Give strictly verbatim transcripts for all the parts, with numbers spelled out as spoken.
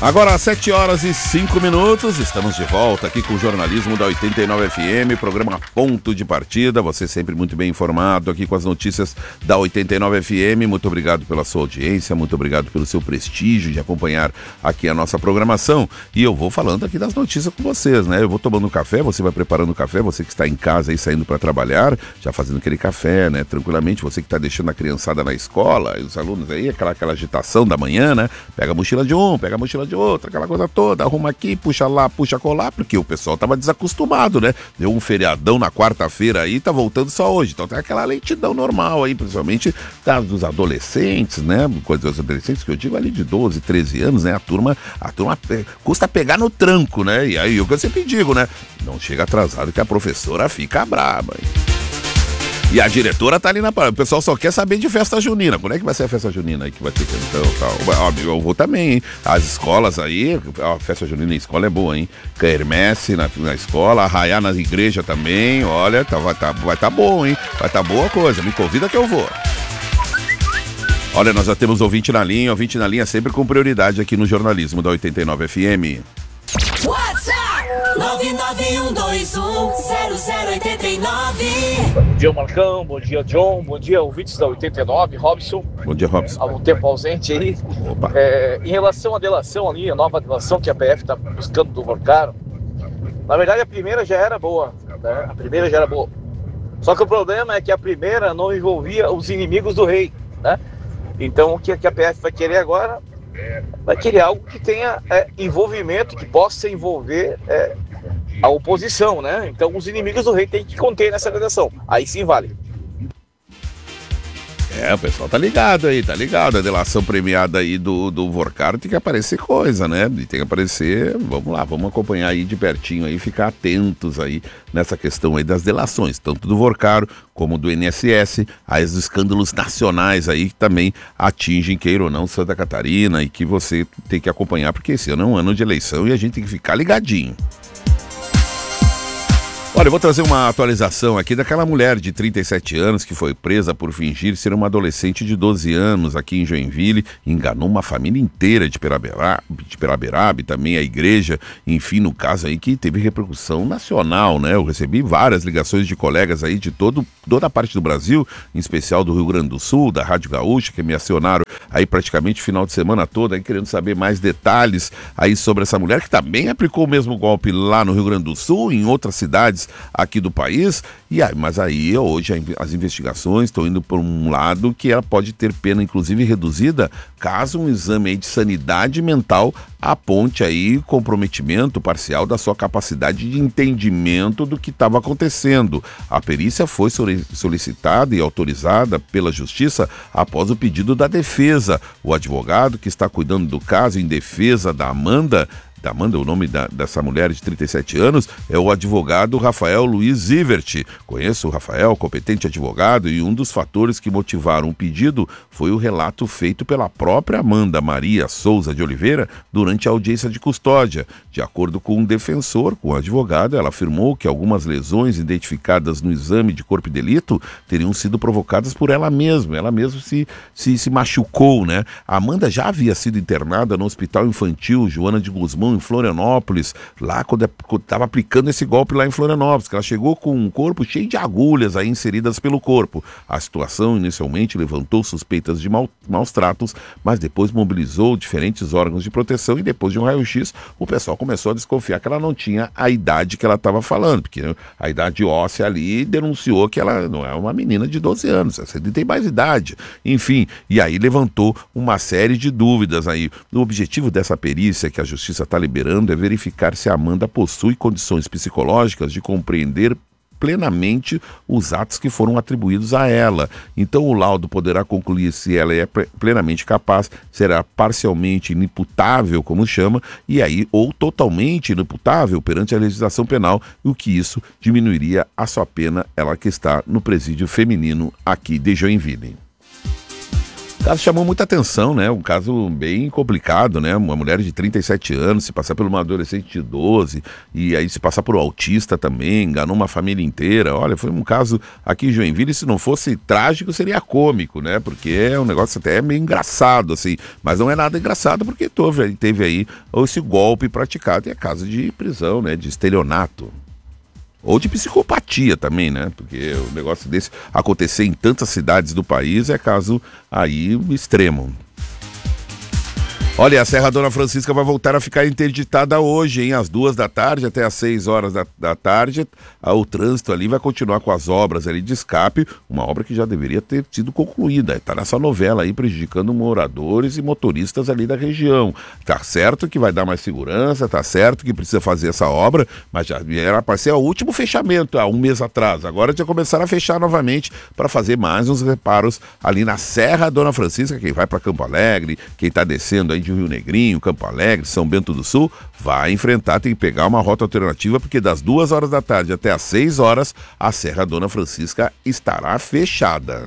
Agora às sete horas e cinco minutos, estamos de volta aqui com o jornalismo da oitenta e nove F M, programa Ponto de Partida, você sempre muito bem informado aqui com as notícias da oitenta e nove F M, muito obrigado pela sua audiência, muito obrigado pelo seu prestígio de acompanhar aqui a nossa programação, e eu vou falando aqui das notícias com vocês, né, eu vou tomando café, você vai preparando o café, você que está em casa aí saindo para trabalhar, já fazendo aquele café, né, tranquilamente, você que está deixando a criançada na escola, e os alunos aí, aquela, aquela agitação da manhã, né, pega a mochila de um, pega a mochila de outra, aquela coisa toda, arruma aqui, puxa lá, puxa colar, porque o pessoal tava desacostumado, né? Deu um feriadão na quarta-feira aí, tá voltando só hoje, então tem aquela lentidão normal aí, principalmente tá, dos adolescentes, né? Coisa dos adolescentes que eu digo ali de doze, treze anos, né? A turma, a turma é, custa pegar no tranco, né? E aí o que eu sempre digo, né? Não chega atrasado que a professora fica braba, hein? E a diretora tá ali na parada. O pessoal só quer saber de festa junina. Quando é que vai ser a festa junina aí que vai ter? Então, tal. Ó, eu vou também, hein? As escolas aí, a festa junina em escola é boa, hein? Quermesse na, na escola, arraiar na igreja também. Olha, tá, vai tá, vai tá bom, hein? Vai tá boa coisa. Me convida que eu vou. Olha, nós já temos ouvinte na linha. Ouvinte na linha sempre com prioridade aqui no jornalismo da oitenta e nove F M. WhatsApp nove nove um dois um zero zero oito nove. Bom dia, Marcão. Bom dia, John. Bom dia, ouvintes da oitenta e nove. Robson. Bom dia, Robson. Há um tempo ausente aí. Opa. É, em relação à delação ali, a nova delação que a P F está buscando do Vorcaro, na verdade a primeira já era boa, né? A primeira já era boa. Só que o problema é que a primeira não envolvia os inimigos do rei, né? Então o que a P F vai querer agora? Vai querer algo que tenha é, envolvimento, que possa envolver é, a oposição, né? Então os inimigos do rei tem que conter nessa delação. Aí sim vale. É, o pessoal tá ligado aí, tá ligado. A delação premiada aí do, do Vorcaro tem que aparecer coisa, né? E tem que aparecer, vamos lá, vamos acompanhar aí de pertinho aí, ficar atentos aí nessa questão aí das delações, tanto do Vorcaro como do I N S S, aí os escândalos nacionais aí que também atingem, queira ou não, Santa Catarina e que você tem que acompanhar, porque esse ano é um ano de eleição e a gente tem que ficar ligadinho. Olha, eu vou trazer uma atualização aqui daquela mulher de trinta e sete anos que foi presa por fingir ser uma adolescente de doze anos aqui em Joinville, enganou uma família inteira de Peraberaba, de Peraberaba e também a igreja, enfim, no caso aí que teve repercussão nacional, né? Eu recebi várias ligações de colegas aí de todo, toda a parte do Brasil, em especial do Rio Grande do Sul, da Rádio Gaúcha, que me acionaram aí praticamente o final de semana todo, aí querendo saber mais detalhes aí sobre essa mulher que também aplicou o mesmo golpe lá no Rio Grande do Sul, em outras cidades aqui do país, e aí, mas aí hoje as investigações estão indo por um lado que ela pode ter pena inclusive reduzida caso um exame aí de sanidade mental aponte aí comprometimento parcial da sua capacidade de entendimento do que estava acontecendo. A perícia foi solicitada e autorizada pela Justiça após o pedido da defesa. O advogado que está cuidando do caso em defesa da Amanda da Amanda, o nome da, dessa mulher de trinta e sete anos, é o advogado Rafael Luiz Zivert. Conheço o Rafael, competente advogado, e um dos fatores que motivaram o pedido foi o relato feito pela própria Amanda Maria Souza de Oliveira durante a audiência de custódia. De acordo com um defensor, com o advogado, ela afirmou que algumas lesões identificadas no exame de corpo e delito teriam sido provocadas por ela mesma. Ela mesma se, se, se machucou, né? A Amanda já havia sido internada no Hospital Infantil Joana de Guzmão, em Florianópolis, lá quando estava aplicando esse golpe lá em Florianópolis, que ela chegou com um corpo cheio de agulhas aí inseridas pelo corpo. A situação inicialmente levantou suspeitas de mau, maus tratos, mas depois mobilizou diferentes órgãos de proteção e depois de um raio-x, o pessoal começou a desconfiar que ela não tinha a idade que ela estava falando, porque a idade óssea ali denunciou que ela não é uma menina de doze anos, você tem mais idade, enfim, e aí levantou uma série de dúvidas aí. O objetivo dessa perícia que a Justiça está liberando é verificar se a Amanda possui condições psicológicas de compreender plenamente os atos que foram atribuídos a ela. Então o laudo poderá concluir se ela é plenamente capaz, será parcialmente inimputável, como chama, e aí ou totalmente inimputável perante a legislação penal, o que isso diminuiria a sua pena, ela que está no presídio feminino aqui de Joinville. O caso chamou muita atenção, né? Um caso bem complicado, né? Uma mulher de trinta e sete anos, se passar por uma adolescente de doze, e aí se passar por um autista também, enganou uma família inteira. Olha, foi um caso aqui em Joinville, se não fosse trágico, seria cômico, né? Porque é um negócio até meio engraçado, assim. Mas não é nada engraçado, porque teve, teve aí esse golpe praticado, e é caso de prisão, né? De estelionato. Ou de psicopatia também, né? Porque o negócio desse acontecer em tantas cidades do país é caso aí extremo. Olha, a Serra Dona Francisca vai voltar a ficar interditada hoje, hein? Às duas da tarde até às seis horas da, da tarde. O trânsito ali vai continuar com as obras ali de escape, uma obra que já deveria ter sido concluída. Está nessa novela aí, prejudicando moradores e motoristas ali da região. Tá certo que vai dar mais segurança, tá certo que precisa fazer essa obra, mas já era para ser o último fechamento há um mês atrás. Agora já começaram a fechar novamente para fazer mais uns reparos ali na Serra Dona Francisca. Quem vai para Campo Alegre, quem está descendo aí de Rio Negrinho, Campo Alegre, São Bento do Sul, vai enfrentar, tem que pegar uma rota alternativa, porque das duas horas da tarde até às seis horas, a Serra Dona Francisca estará fechada.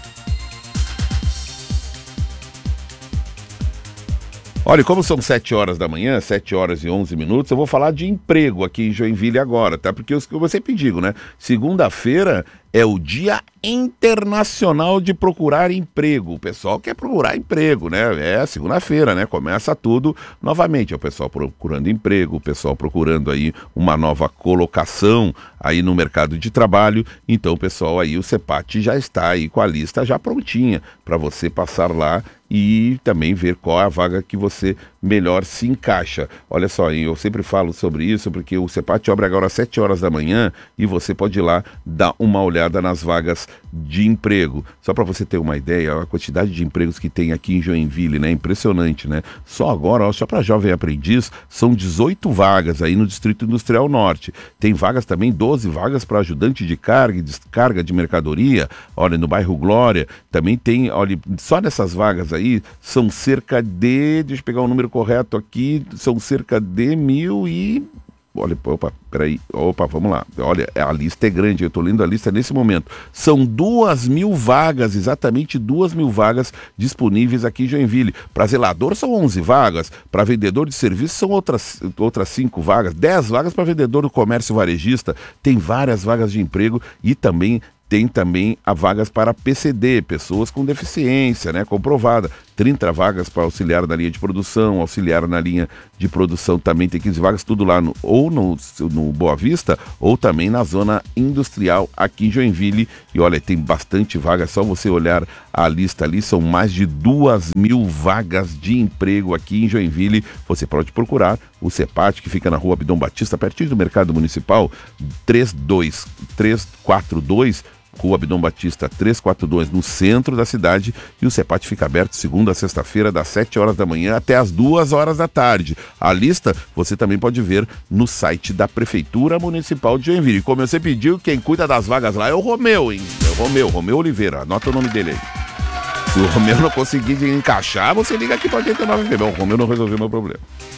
Olha, como são sete horas da manhã, sete horas e onze minutos, eu vou falar de emprego aqui em Joinville agora, tá? Porque eu, eu sempre digo, né? Segunda-feira é o Dia Internacional de Procurar Emprego. O pessoal quer procurar emprego, né? É segunda-feira, né? Começa tudo novamente. É o pessoal procurando emprego, o pessoal procurando aí uma nova colocação aí no mercado de trabalho. Então, o pessoal aí, o CEPAT já está aí com a lista já prontinha para você passar lá e também ver qual é a vaga que você melhor se encaixa. Olha só, eu sempre falo sobre isso porque o CEPAT abre agora às sete horas da manhã e você pode ir lá dar uma olhada nas vagas de emprego. Só para você ter uma ideia, a quantidade de empregos que tem aqui em Joinville, né? Impressionante, né? Só agora, ó, só para jovem aprendiz, são dezoito vagas aí no Distrito Industrial Norte. Tem vagas também, doze vagas para ajudante de carga e descarga de mercadoria. Olha, no bairro Glória, também tem, olha, só nessas vagas aí, são cerca de, deixa eu pegar o número correto aqui, são cerca de mil e... Olha, opa, peraí, opa, vamos lá. Olha, a lista é grande, eu estou lendo a lista nesse momento. São duas mil vagas, exatamente duas mil vagas disponíveis aqui em Joinville. Para zelador são onze vagas, para vendedor de serviço são outras, outras cinco vagas, dez vagas para vendedor do comércio varejista. Tem várias vagas de emprego e também tem também a vagas para P C D, pessoas com deficiência, né, comprovada. trinta vagas para auxiliar na linha de produção, auxiliar na linha de produção também tem quinze vagas, tudo lá no, ou no, no Boa Vista, ou também na zona industrial aqui em Joinville. E olha, tem bastante vaga, é só você olhar a lista ali, são mais de duas mil vagas de emprego aqui em Joinville. Você pode procurar o CEPAT, que fica na rua Abdom Batista, pertinho do Mercado Municipal, três dois três quatro dois, Rua Abdom Batista trezentos e quarenta e dois, no centro da cidade, e o CEPAT fica aberto segunda a sexta-feira, das sete horas da manhã até as duas horas da tarde. A lista você também pode ver no site da Prefeitura Municipal de Joinville. E como eu sempre digo, quem cuida das vagas lá é o Romeu, hein? É o Romeu, Romeu Oliveira, anota o nome dele aí. Se o Romeu não conseguir encaixar, você liga aqui para oitenta e nove B. Bom, o Romeu não resolveu meu problema.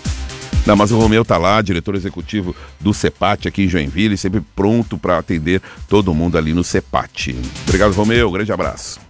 Não, mas o Romeu tá lá, diretor executivo do CEPAT aqui em Joinville, sempre pronto para atender todo mundo ali no CEPAT. Obrigado, Romeu, grande abraço.